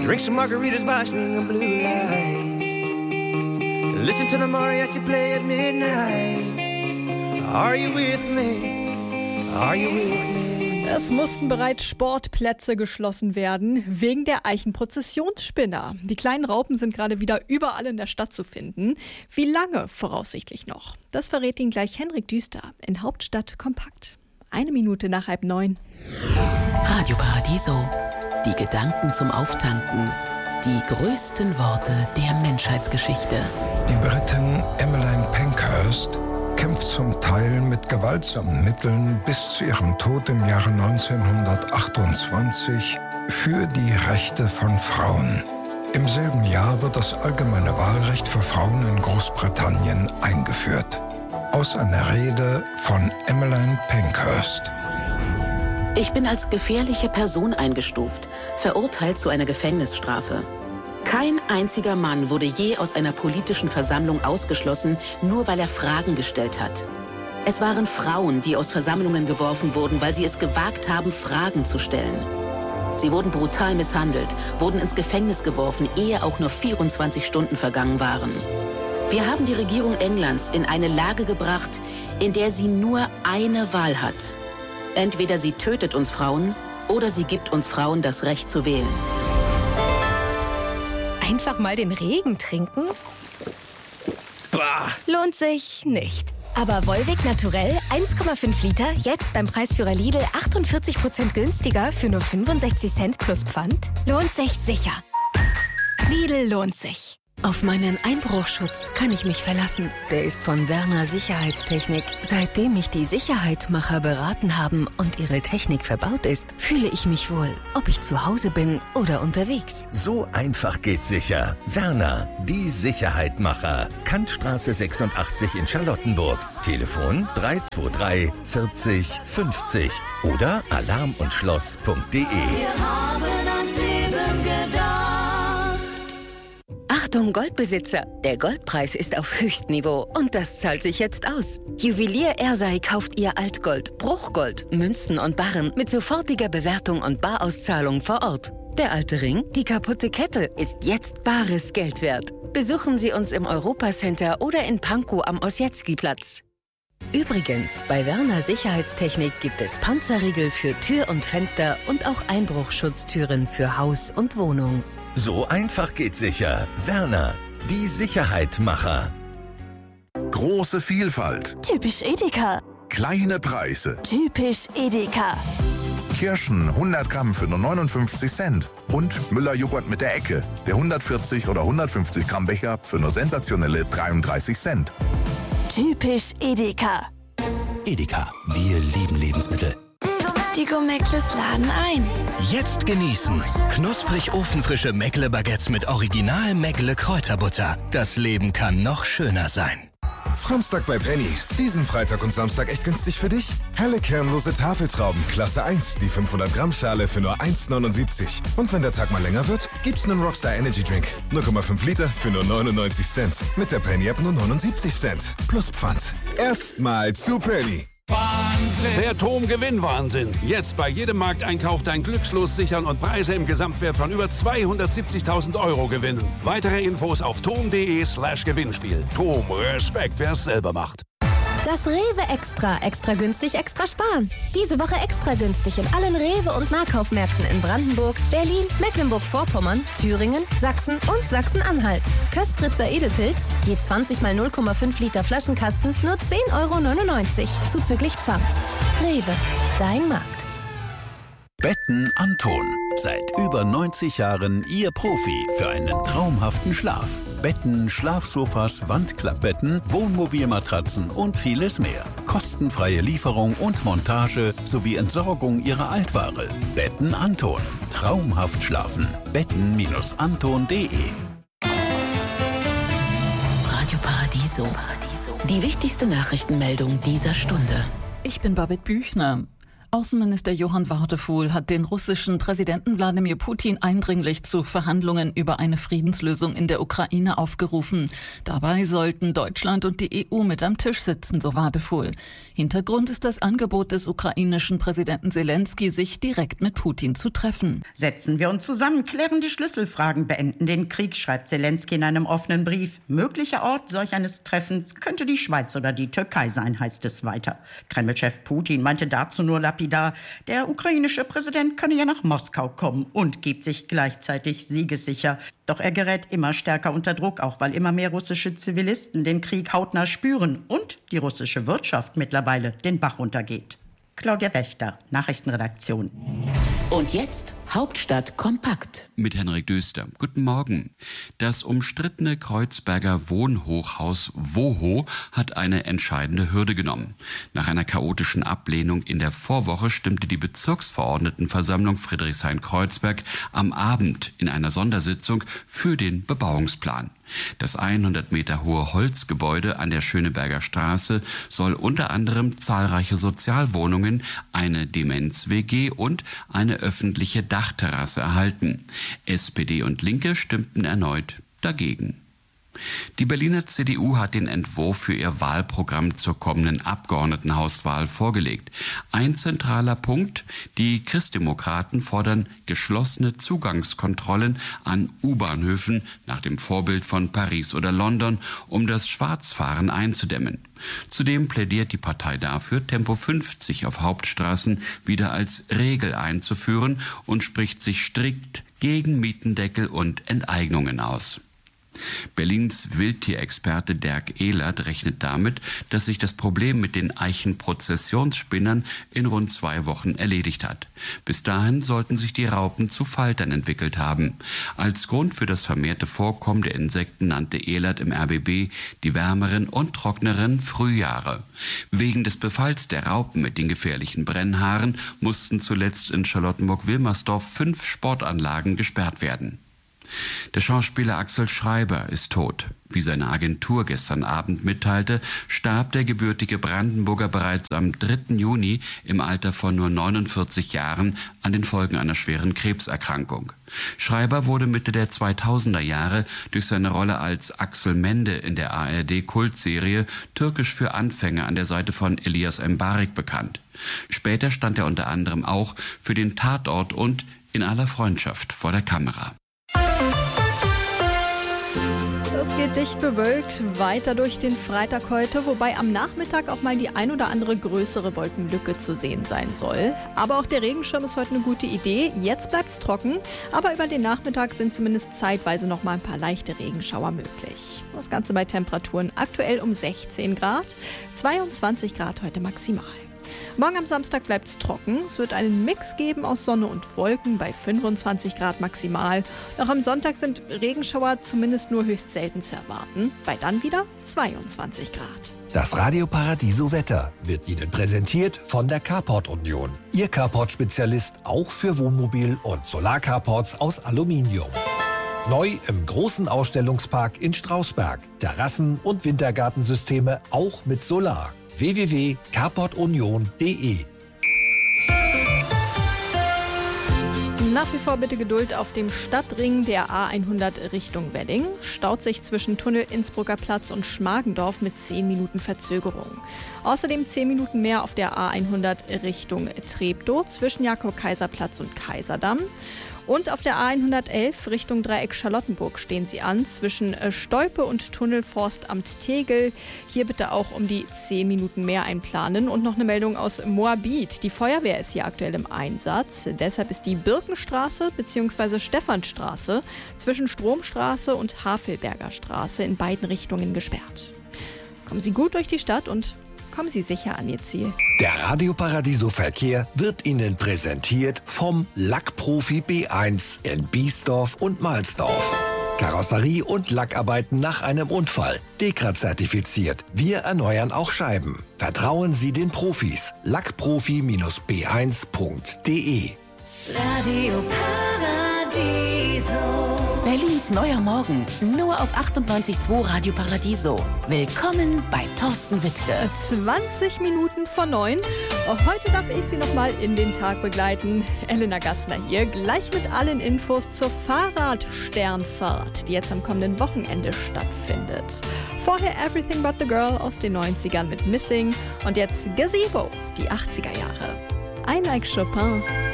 Drink some margaritas by string of blue lights. Listen to the mariachi play at midnight. Are you with me? Are you with me? Es mussten bereits Sportplätze geschlossen werden, wegen der Eichenprozessionsspinner. Die kleinen Raupen sind gerade wieder überall in der Stadt zu finden. Wie lange voraussichtlich noch? Das verrät Ihnen gleich Henrik Düster in Hauptstadt kompakt. 1 Minute nach 8:30. Radio Paradiso. Die Gedanken zum Auftanken. Die größten Worte der Menschheitsgeschichte. Die Britin Emmeline Pankhurst kämpft zum Teil mit gewaltsamen Mitteln bis zu ihrem Tod im Jahre 1928 für die Rechte von Frauen. Im selben Jahr wird das allgemeine Wahlrecht für Frauen in Großbritannien eingeführt. Aus einer Rede von Emmeline Pankhurst. Ich bin als gefährliche Person eingestuft, verurteilt zu einer Gefängnisstrafe. Kein einziger Mann wurde je aus einer politischen Versammlung ausgeschlossen, nur weil er Fragen gestellt hat. Es waren Frauen, die aus Versammlungen geworfen wurden, weil sie es gewagt haben, Fragen zu stellen. Sie wurden brutal misshandelt, wurden ins Gefängnis geworfen, ehe auch nur 24 Stunden vergangen waren. Wir haben die Regierung Englands in eine Lage gebracht, in der sie nur eine Wahl hat. Entweder sie tötet uns Frauen oder sie gibt uns Frauen das Recht zu wählen. Einfach mal den Regen trinken? Bah. Lohnt sich nicht. Aber Volvic Naturell 1,5 Liter, jetzt beim Preisführer Lidl 48% günstiger für nur 65 Cent plus Pfand? Lohnt sich sicher. Lidl lohnt sich. Auf meinen Einbruchschutz kann ich mich verlassen. Der ist von Werner Sicherheitstechnik. Seitdem mich die Sicherheitmacher beraten haben und ihre Technik verbaut ist, fühle ich mich wohl, ob ich zu Hause bin oder unterwegs. So einfach geht sicher. Werner, die Sicherheitmacher. Kantstraße 86 in Charlottenburg. Telefon 323 40 50 oder alarmundschloss.de. Wir haben ans Leben gedacht. Achtung Goldbesitzer, der Goldpreis ist auf Höchstniveau und das zahlt sich jetzt aus. Juwelier Ersei kauft ihr Altgold, Bruchgold, Münzen und Barren mit sofortiger Bewertung und Barauszahlung vor Ort. Der alte Ring, die kaputte Kette ist jetzt bares Geld wert. Besuchen Sie uns im Europacenter oder in Pankow am Ossietzky-Platz. Übrigens, bei Werner Sicherheitstechnik gibt es Panzerriegel für Tür und Fenster und auch Einbruchschutztüren für Haus und Wohnung. So einfach geht sicher. Werner, die Sicherheitmacher. Große Vielfalt. Typisch Edeka. Kleine Preise. Typisch Edeka. Kirschen 100 Gramm für nur 59 Cent. Und Müller-Joghurt mit der Ecke. Der 140 oder 150 Gramm Becher für nur sensationelle 33 Cent. Typisch Edeka. Edeka, wir lieben Lebensmittel. Die Gourmettles laden ein. Jetzt genießen. Knusprig ofenfrische Meckle-Baguettes mit Original Meckle-Kräuterbutter. Das Leben kann noch schöner sein. Samstag bei Penny. Diesen Freitag und Samstag echt günstig für dich? Helle kernlose Tafeltrauben, Klasse 1, die 500 Gramm Schale für nur 1,79. Und wenn der Tag mal länger wird, gibt's einen Rockstar Energy Drink. 0,5 Liter für nur 99 Cent. Mit der Penny App nur 79 Cent. Plus Pfand. Erstmal zu Penny. Der TOM-Gewinn-Wahnsinn. Jetzt bei jedem Markteinkauf dein Glückslos sichern und Preise im Gesamtwert von über 270.000 € gewinnen. Weitere Infos auf tom.de/Gewinnspiel. TOM, Respekt, wer es selber macht. Das Rewe Extra. Extra günstig, extra sparen. Diese Woche extra günstig in allen Rewe- und Nahkaufmärkten in Brandenburg, Berlin, Mecklenburg-Vorpommern, Thüringen, Sachsen und Sachsen-Anhalt. Köstritzer Edelpilz, je 20 mal 0,5 Liter Flaschenkasten, nur 10,99 € zuzüglich Pfand. Rewe, dein Markt. Betten Anton. Seit über 90 Jahren Ihr Profi für einen traumhaften Schlaf. Betten, Schlafsofas, Wandklappbetten, Wohnmobilmatratzen und vieles mehr. Kostenfreie Lieferung und Montage sowie Entsorgung Ihrer Altware. Betten Anton. Traumhaft schlafen. Betten-anton.de. Radio Paradiso. Die wichtigste Nachrichtenmeldung dieser Stunde. Ich bin Babette Büchner. Außenminister Johann Wadefuhl hat den russischen Präsidenten Wladimir Putin eindringlich zu Verhandlungen über eine Friedenslösung in der Ukraine aufgerufen. Dabei sollten Deutschland und die EU mit am Tisch sitzen, so Wadefuhl. Hintergrund ist das Angebot des ukrainischen Präsidenten Zelensky, sich direkt mit Putin zu treffen. Setzen wir uns zusammen, klären die Schlüsselfragen, beenden den Krieg, schreibt Zelensky in einem offenen Brief. Möglicher Ort solch eines Treffens könnte die Schweiz oder die Türkei sein, heißt es weiter. Kreml-Chef Putin meinte dazu nur lapidar, der ukrainische Präsident könne ja nach Moskau kommen und gibt sich gleichzeitig siegessicher. Doch er gerät immer stärker unter Druck, auch weil immer mehr russische Zivilisten den Krieg hautnah spüren und die russische Wirtschaft mittlerweile den Bach runtergeht. Claudia Wächter, Nachrichtenredaktion. Und jetzt Hauptstadt kompakt. Mit Henrik Döster. Guten Morgen. Das umstrittene Kreuzberger Wohnhochhaus WOHO hat eine entscheidende Hürde genommen. Nach einer chaotischen Ablehnung in der Vorwoche stimmte die Bezirksverordnetenversammlung Friedrichshain-Kreuzberg am Abend in einer Sondersitzung für den Bebauungsplan. Das 100 Meter hohe Holzgebäude an der Schöneberger Straße soll unter anderem zahlreiche Sozialwohnungen, eine Demenz-WG und eine öffentliche Dachterrasse erhalten. SPD und Linke stimmten erneut dagegen. Die Berliner CDU hat den Entwurf für ihr Wahlprogramm zur kommenden Abgeordnetenhauswahl vorgelegt. Ein zentraler Punkt: die Christdemokraten fordern geschlossene Zugangskontrollen an U-Bahnhöfen nach dem Vorbild von Paris oder London, um das Schwarzfahren einzudämmen. Zudem plädiert die Partei dafür, Tempo 50 auf Hauptstraßen wieder als Regel einzuführen und spricht sich strikt gegen Mietendeckel und Enteignungen aus. Berlins Wildtierexperte Dirk Ehlert rechnet damit, dass sich das Problem mit den Eichenprozessionsspinnern in rund 2 Wochen erledigt hat. Bis dahin sollten sich die Raupen zu Faltern entwickelt haben. Als Grund für das vermehrte Vorkommen der Insekten nannte Ehlert im RBB die wärmeren und trockneren Frühjahre. Wegen des Befalls der Raupen mit den gefährlichen Brennhaaren mussten zuletzt in Charlottenburg-Wilmersdorf 5 Sportanlagen gesperrt werden. Der Schauspieler Axel Schreiber ist tot. Wie seine Agentur gestern Abend mitteilte, starb der gebürtige Brandenburger bereits am 3. Juni im Alter von nur 49 Jahren an den Folgen einer schweren Krebserkrankung. Schreiber wurde Mitte der 2000er Jahre durch seine Rolle als Axel Mende in der ARD-Kultserie Türkisch für Anfänger an der Seite von Elias Mbarek bekannt. Später stand er unter anderem auch für den Tatort und In aller Freundschaft vor der Kamera. Es geht dicht bewölkt weiter durch den Freitag heute, wobei am Nachmittag auch mal die ein oder andere größere Wolkenlücke zu sehen sein soll. Aber auch der Regenschirm ist heute eine gute Idee. Jetzt bleibt es trocken, aber über den Nachmittag sind zumindest zeitweise noch mal ein paar leichte Regenschauer möglich. Das Ganze bei Temperaturen aktuell um 16 Grad, 22 Grad heute maximal. Morgen am Samstag bleibt es trocken. Es wird einen Mix geben aus Sonne und Wolken bei 25 Grad maximal. Auch am Sonntag sind Regenschauer zumindest nur höchst selten zu erwarten. Bei dann wieder 22 Grad. Das Radio Paradiso Wetter wird Ihnen präsentiert von der Carport Union. Ihr Carport-Spezialist auch für Wohnmobil- und Solarcarports aus Aluminium. Neu im großen Ausstellungspark in Strausberg. Terrassen- und Wintergartensysteme auch mit Solar. www.carportunion.de. Nach wie vor bitte Geduld auf dem Stadtring der A100 Richtung Wedding. Staut sich zwischen Tunnel Innsbrucker Platz und Schmargendorf mit 10 Minuten Verzögerung. Außerdem 10 Minuten mehr auf der A100 Richtung Treptow zwischen Jakob-Kaiser-Platz und Kaiserdamm. Und auf der A111 Richtung Dreieck Charlottenburg stehen Sie an, zwischen Stolpe und Tunnelforstamt Tegel. Hier bitte auch um die 10 Minuten mehr einplanen. Und noch eine Meldung aus Moabit. Die Feuerwehr ist hier aktuell im Einsatz. Deshalb ist die Birkenstraße bzw. Stephanstraße zwischen Stromstraße und Havelberger Straße in beiden Richtungen gesperrt. Kommen Sie gut durch die Stadt und kommen Sie sicher an Ihr Ziel. Der Radio Paradiso Verkehr wird Ihnen präsentiert vom Lackprofi B1 in Biesdorf und Mahlsdorf. Karosserie und Lackarbeiten nach einem Unfall. Dekra zertifiziert. Wir erneuern auch Scheiben. Vertrauen Sie den Profis. Lackprofi-b1.de. Radio Paradiso. Berlins neuer Morgen, nur auf 98.2 Radio Paradiso. Willkommen bei Thorsten Wittke. 20 Minuten vor 9. Heute darf ich Sie nochmal in den Tag begleiten. Elena Gassner hier, gleich mit allen Infos zur Fahrradsternfahrt, die jetzt am kommenden Wochenende stattfindet. Vorher Everything But The Girl aus den 90ern mit Missing und jetzt Gazebo, die 80er Jahre. I Like Chopin.